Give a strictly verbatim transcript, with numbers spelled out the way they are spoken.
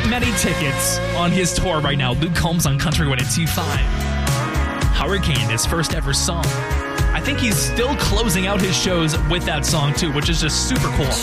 many tickets on his tour right now. Luke Combs on Country one oh two point five. Hurricane, his first ever song. I think he's still closing out his shows with that song too, which is just super cool.